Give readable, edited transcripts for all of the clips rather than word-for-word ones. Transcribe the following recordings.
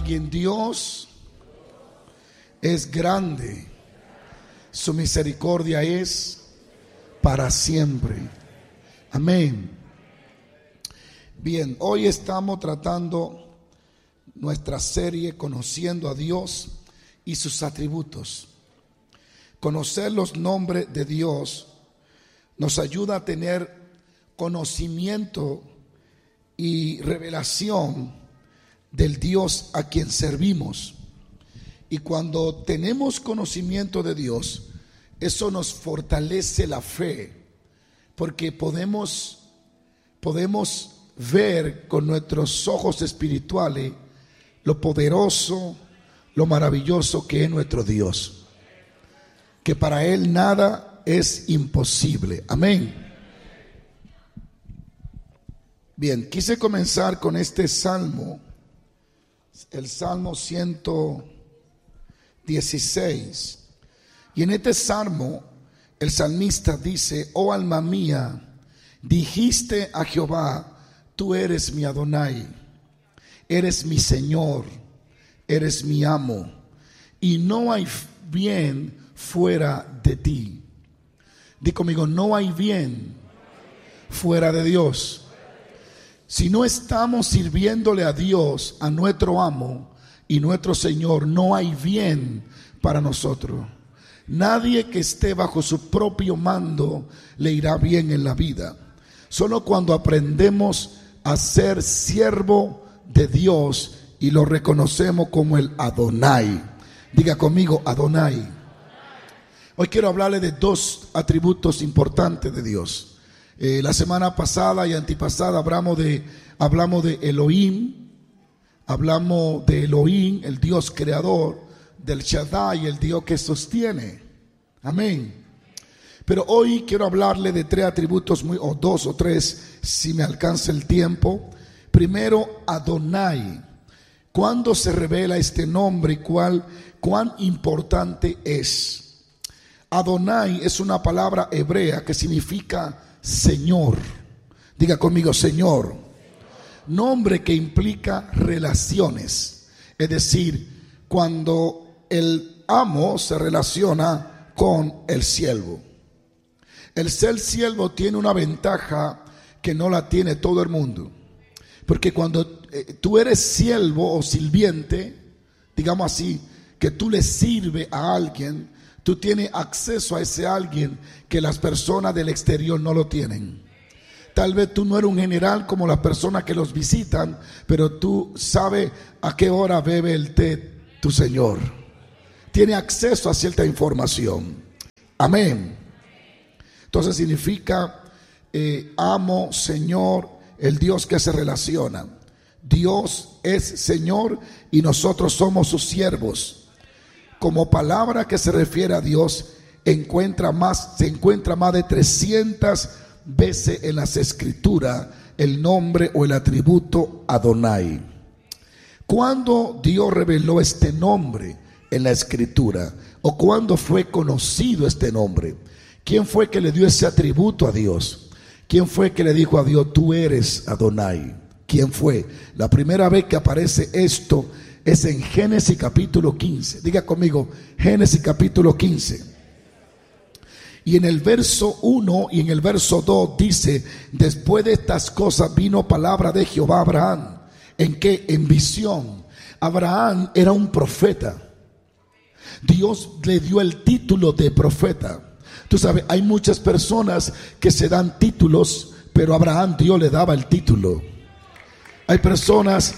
alguien: Dios es grande, su misericordia es para siempre. Amén. Bien, hoy estamos tratando nuestra serie Conociendo a Dios y sus atributos. Conocer los nombres de Dios nos ayuda a tener conocimiento y revelación del Dios a quien servimos. Y cuando tenemos conocimiento de Dios, eso nos fortalece la fe, porque podemos ver con nuestros ojos espirituales lo poderoso, lo maravilloso que es nuestro Dios, que para Él nada es imposible. Amén. Bien, quise comenzar con este salmo, el Salmo 116. Y en este salmo el salmista dice: oh alma mía, dijiste a Jehová, tú eres mi Adonai, eres mi Señor, eres mi amo, y no hay bien fuera de ti. Di conmigo: no hay bien fuera de Dios. Si no estamos sirviéndole a Dios, a nuestro amo y nuestro Señor, no hay bien para nosotros. Nadie que esté bajo su propio mando le irá bien en la vida. Solo cuando aprendemos a ser siervo de Dios y lo reconocemos como el Adonai. Diga conmigo: Adonai. Hoy quiero hablarle de dos atributos importantes de Dios. La semana pasada y antipasada hablamos de Elohim. Hablamos de Elohim, el Dios creador, del Shaddai, el Dios que sostiene. Amén. Pero hoy quiero hablarle de tres atributos, o dos o tres, si me alcanza el tiempo. Primero, Adonai. ¿Cuándo se revela este nombre y cuán importante es? Adonai es una palabra hebrea que significa Señor. Diga conmigo: Señor. Nombre que implica relaciones. Es decir, cuando el amo se relaciona con el siervo. El ser siervo tiene una ventaja que no la tiene todo el mundo. Porque cuando tú eres siervo o sirviente, digamos así, que tú le sirves a alguien, tú tienes acceso a ese alguien que las personas del exterior no lo tienen. Tal vez tú no eres un general como las personas que los visitan, pero tú sabes a qué hora bebe el té tu Señor. Tiene acceso a cierta información. Amén. Entonces significa amo, Señor, el Dios que se relaciona. Dios es Señor y nosotros somos sus siervos. Como palabra que se refiere a Dios, se encuentra más de 300 veces en las escrituras el nombre o el atributo Adonai. ¿Cuándo Dios reveló este nombre en la escritura? ¿O cuándo fue conocido este nombre? ¿Quién fue que le dio ese atributo a Dios? ¿Quién fue que le dijo a Dios: tú eres Adonai? ¿Quién fue? La primera vez que aparece esto es en Génesis capítulo 15. Diga conmigo: Génesis capítulo 15. Y en el verso 1 y en el verso 2 dice: después de estas cosas vino palabra de Jehová a Abraham. ¿En qué? En visión. Abraham era un profeta. Dios le dio el título de profeta. Tú sabes, hay muchas personas que se dan títulos, pero a Abraham Dios le daba el título. Hay personas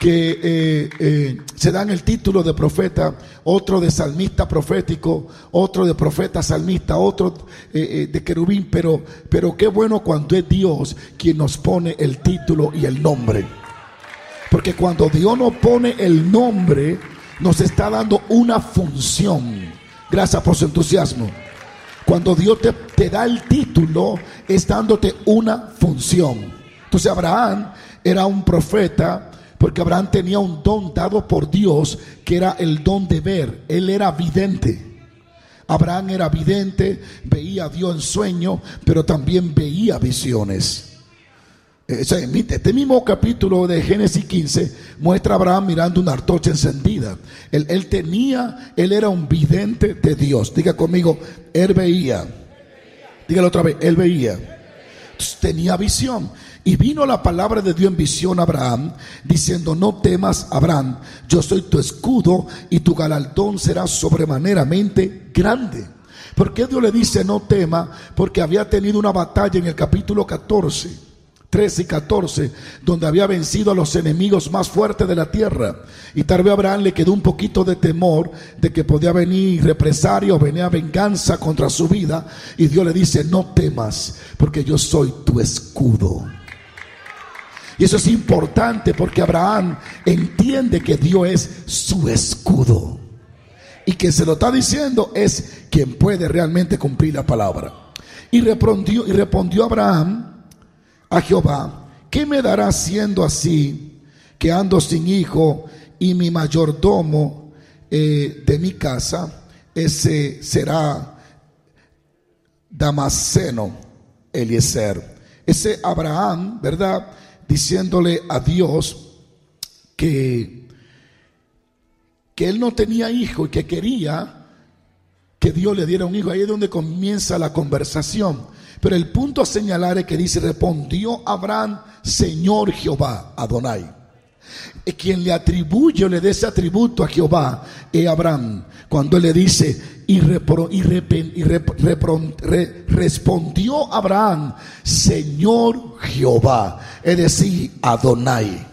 que se dan el título de profeta, otro de salmista profético, otro de profeta salmista, otro de querubín, pero qué bueno cuando es Dios quien nos pone el título y el nombre. Porque cuando Dios nos pone el nombre, nos está dando una función. Gracias por su entusiasmo. Cuando Dios te da el título, es dándote una función. Entonces Abraham era un profeta, porque Abraham tenía un don dado por Dios, que era el don de ver. Él era vidente. Abraham era vidente, veía a Dios en sueño, pero también veía visiones. Este mismo capítulo de Génesis 15 muestra a Abraham mirando una antorcha encendida. Él era un vidente de Dios. Diga conmigo, él veía. Dígalo otra vez, él veía. Entonces, tenía visión. Y vino la palabra de Dios en visión a Abraham, diciendo: no temas, Abraham, yo soy tu escudo y tu galardón será sobremaneramente grande. ¿Por qué Dios le dice no tema? Porque había tenido una batalla en el capítulo 13 y 14, donde había vencido a los enemigos más fuertes de la tierra. Y tal vez a Abraham le quedó un poquito de temor de que podía venir represalia o venía venganza contra su vida. Y Dios le dice: no temas, porque yo soy tu escudo. Y eso es importante, porque Abraham entiende que Dios es su escudo, y que se lo está diciendo es quien puede realmente cumplir la palabra. Y respondió Abraham a Jehová: ¿qué me dará siendo así, que ando sin hijo, y mi mayordomo de mi casa, ese será Damaseno Eliezer? Ese Abraham, ¿verdad?, diciéndole a Dios que él no tenía hijo y que quería que Dios le diera un hijo. Ahí es donde comienza la conversación. Pero el punto a señalar es que dice: respondió Abraham, Señor Jehová, Adonai. Quien le atribuye o le dé ese atributo a Jehová es Abraham. Cuando él le dice: respondió Abraham, Señor Jehová, es decir, Adonai,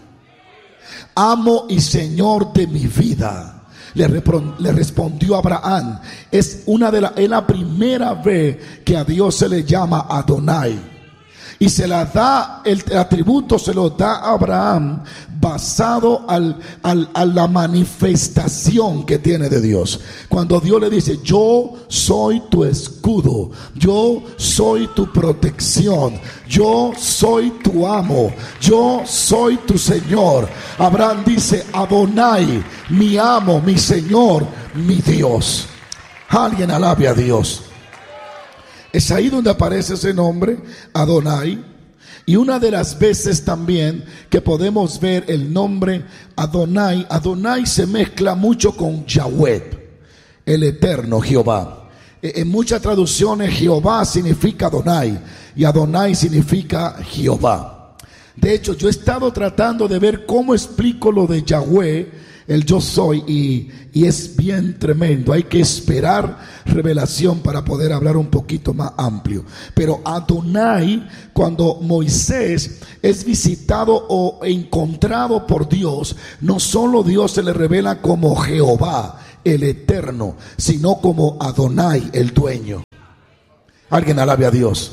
amo y Señor de mi vida. Le respondió Abraham. Es la primera vez que a Dios se le llama Adonai. Y se la da, el atributo se lo da a Abraham basado a la manifestación que tiene de Dios. Cuando Dios le dice: yo soy tu escudo, yo soy tu protección, yo soy tu amo, yo soy tu Señor. Abraham dice: Adonai, mi amo, mi Señor, mi Dios. Alguien alabe a Dios. Es ahí donde aparece ese nombre, Adonai. Y una de las veces también que podemos ver el nombre Adonai, Adonai se mezcla mucho con Yahweh, el eterno Jehová. En muchas traducciones Jehová significa Adonai y Adonai significa Jehová. De hecho, yo he estado tratando de ver cómo explico lo de Yahweh, el yo soy, y es bien tremendo. Hay que esperar revelación para poder hablar un poquito más amplio. Pero Adonai, cuando Moisés es visitado o encontrado por Dios, no solo Dios se le revela como Jehová, el eterno, sino como Adonai, el dueño. Alguien alabe a Dios.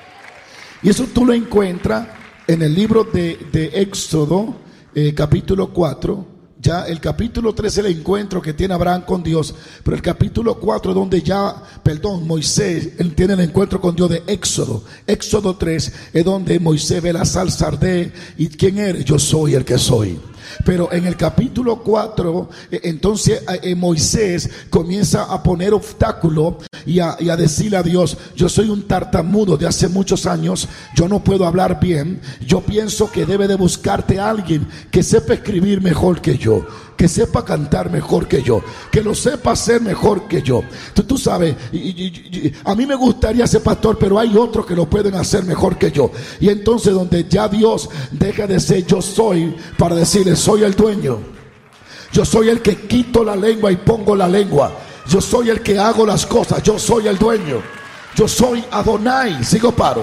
Y eso tú lo encuentras en el libro de Éxodo, capítulo 4. Ya el capítulo 3 es el encuentro que tiene Abraham con Dios, pero el capítulo 4 es donde Moisés tiene el encuentro con Dios de Éxodo. Éxodo 3 es donde Moisés ve la salsa arder. ¿Y quién eres? Yo soy el que soy. Pero en el capítulo 4, entonces Moisés comienza a poner obstáculo y a decirle a Dios: yo soy un tartamudo de hace muchos años, yo no puedo hablar bien, yo pienso que debe de buscarte a alguien que sepa escribir mejor que yo, que sepa cantar mejor que yo, que lo sepa hacer mejor que yo. Tú sabes, a mí me gustaría ser pastor, pero hay otros que lo pueden hacer mejor que yo. Y entonces donde ya Dios deja de ser yo soy para decirle: soy el dueño, yo soy el que quito la lengua y pongo la lengua, yo soy el que hago las cosas, yo soy el dueño, yo soy Adonai. Sigo paro.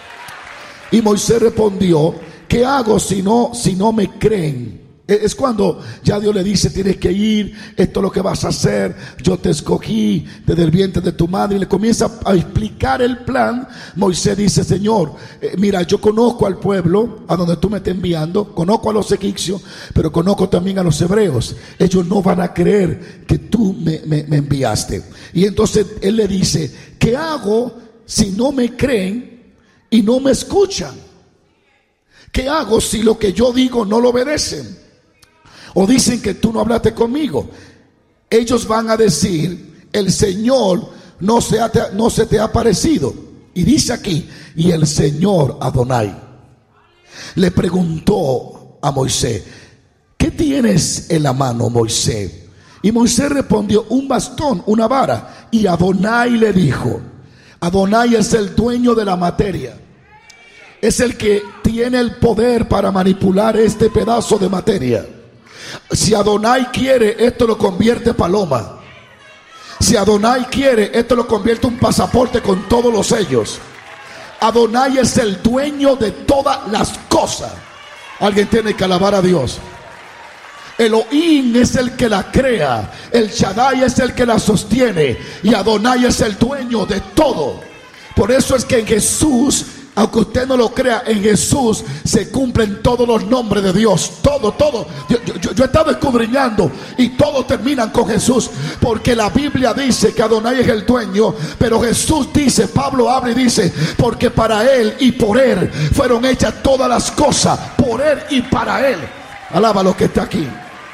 Y Moisés respondió: ¿qué hago si no me creen? Es cuando ya Dios le dice: tienes que ir, esto es lo que vas a hacer, yo te escogí desde el vientre de tu madre. Y le comienza a explicar el plan. Moisés dice: Señor, mira, yo conozco al pueblo a donde tú me estás enviando, conozco a los egipcios, pero conozco también a los hebreos. Ellos no van a creer que tú me enviaste. Y entonces él le dice: ¿qué hago si no me creen y no me escuchan? ¿Qué hago si lo que yo digo no lo obedecen? O dicen que tú no hablaste conmigo. Ellos van a decir: el Señor no se te ha aparecido. Y dice aquí: y el Señor Adonai. le preguntó a Moisés: ¿qué tienes en la mano, Moisés? Y Moisés respondió: un bastón, una vara. Y Adonai le dijo: Adonai es el dueño de la materia, es el que tiene el poder para manipular este pedazo de materia. Si Adonai quiere, esto lo convierte en paloma. Si Adonai quiere, esto lo convierte en un pasaporte con todos los sellos. Adonai es el dueño de todas las cosas. Alguien tiene que alabar a Dios. Elohim es el que la crea, el Shaddai es el que la sostiene, y Adonai es el dueño de todo. Por eso es que en Jesús, aunque usted no lo crea, en Jesús se cumplen todos los nombres de Dios. Todo. Yo he estado escudriñando y todos terminan con Jesús, porque la Biblia dice que Adonai es el dueño, pero Jesús dice, Pablo habla y dice, porque para Él y por Él fueron hechas todas las cosas, por Él y para Él. Alaba lo que está aquí.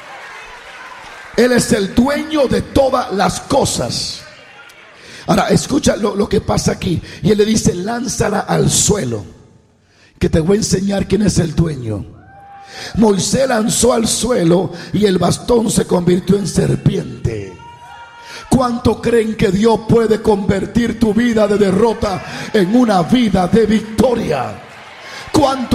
Él es el dueño de todas las cosas. Ahora escucha lo que pasa aquí. Y él le dice: lánzala al suelo, que te voy a enseñar quién es el dueño. Moisés lanzó al suelo y el bastón se convirtió en serpiente. ¿Cuánto creen que Dios puede convertir tu vida de derrota en una vida de victoria? ¿Cuánto